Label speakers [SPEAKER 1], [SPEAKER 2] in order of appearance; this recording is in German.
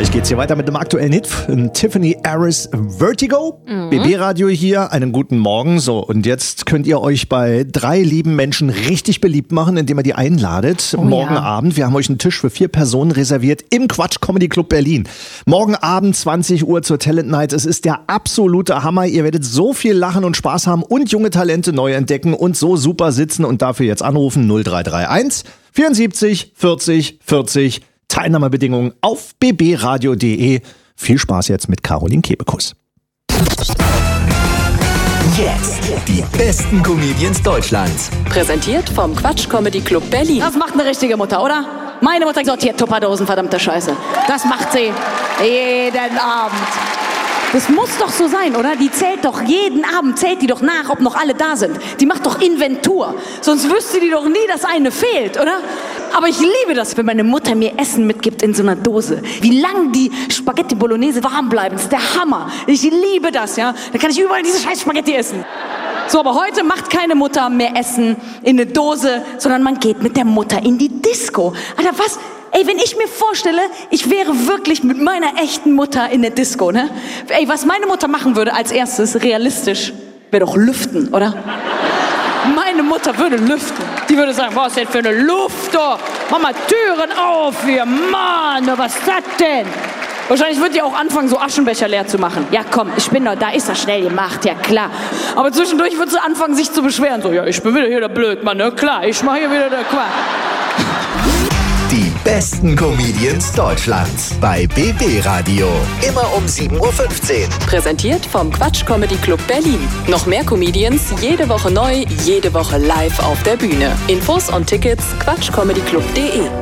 [SPEAKER 1] Gleich geht's hier weiter mit dem aktuellen Hit von Tiffany Harris, Vertigo. BB-Radio hier, einen guten Morgen. So, und jetzt könnt ihr euch bei 3 lieben Menschen richtig beliebt machen, indem ihr die einladet. Morgen Abend, wir haben euch einen Tisch für 4 Personen reserviert im Quatsch Comedy Club Berlin. Morgen Abend 20 Uhr zur Talent Night. Es ist der absolute Hammer. Ihr werdet so viel lachen und Spaß haben und junge Talente neu entdecken und so super sitzen und dafür jetzt anrufen 0331 74 40 40. Teilnahmebedingungen auf bbradio.de. Viel Spaß jetzt mit Caroline Kebekus.
[SPEAKER 2] Jetzt die besten Comedians Deutschlands.
[SPEAKER 3] Präsentiert vom Quatsch Comedy Club Berlin.
[SPEAKER 4] Das macht eine richtige Mutter, oder? Meine Mutter sortiert Tupperdosen, verdammte Scheiße. Das macht sie jeden Abend. Das muss doch so sein, oder? Die zählt doch jeden Abend, zählt die doch nach, ob noch alle da sind. Die macht doch Inventur. Sonst wüsste die doch nie, dass eine fehlt, oder? Aber ich liebe das, wenn meine Mutter mir Essen mitgibt in so einer Dose. Wie lang die Spaghetti Bolognese warm bleiben, ist der Hammer. Ich liebe das, ja. Da kann ich überall diese scheiß Spaghetti essen. So, aber heute macht keine Mutter mehr Essen in eine Dose, sondern man geht mit der Mutter in die Disco. Alter, was? Ey, wenn ich mir vorstelle, ich wäre wirklich mit meiner echten Mutter in der Disco, ne? Ey, was meine Mutter machen würde als erstes, realistisch, wäre doch lüften, oder? Meine Mutter würde lüften. Die würde sagen, was ist denn für eine Luft, oh? Mach mal Türen auf hier, Mann, was ist das denn? Wahrscheinlich wird die auch anfangen, so Aschenbecher leer zu machen. Ja komm, ich bin doch, da ist das schnell gemacht, ja klar. Aber zwischendurch wird sie anfangen, sich zu beschweren. So, ja, ich bin wieder hier der Blödmann, ne? Klar, ich mach hier wieder der Quatsch.
[SPEAKER 2] Die besten Comedians Deutschlands bei BB Radio. Immer um 7.15 Uhr.
[SPEAKER 3] Präsentiert vom Quatsch Comedy Club Berlin. Noch mehr Comedians, jede Woche neu, jede Woche live auf der Bühne. Infos und Tickets quatschcomedyclub.de.